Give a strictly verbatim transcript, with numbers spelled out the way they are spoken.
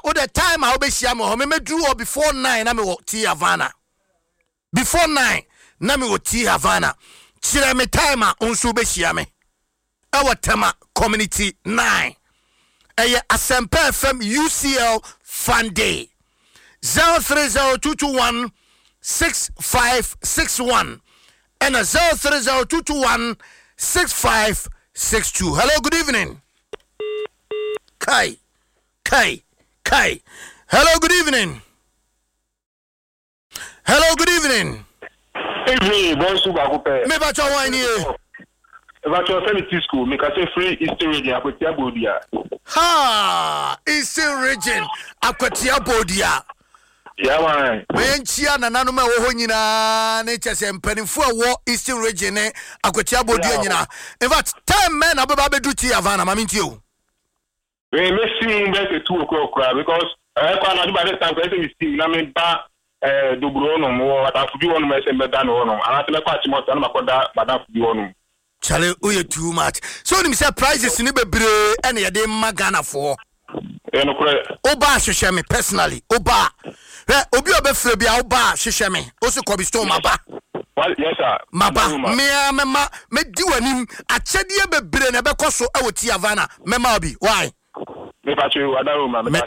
o the time I be shia me ho me medru or before nine na me wo T Havana. Before nine na me wo T Havana. Chire me time a onso be shia me. Our tema community nine. Eye Asempa F M U C L Fan Day. zero three zero two two one six five six one and a zero three zero two two one six five six two. Hello, good evening. Kai. Kai. Kai. Hello, good evening. Hello, good evening. Evening, bonjour, Bakupe. Me ba cho wan here. Ba cho seventy school, me ka say free Eastern region Akwatia Bodia. Ha! Eastern region Akwatia Bodia. Yeah, man. We nchia na nanu ma wo ho nyina na chese mpanimfo a wo Eastern region ne Akwatia Bodia nyina. In fact, ten men ababa bedu T Havana ma minti o. We me see me two o'clock because I kwa na ba this time I say me see na me ba eh dobro no mo atafubi wonu me se me da no no. Ana te me kwa chimota na makoda badafubi wonu. Chale, uye too much. So ni say prices ni bebre ene ye de magana for. Eh no kure. Oba hwehwe me personally. Oba. Re obi obefre bia oba hwehwe me. Oso kobi store maba. Well, yes sir. Maba. Me me ma me di wanim achede bebre na be koso e wo T Havana. Me ma obi. Why? Me pa che adaruma me pa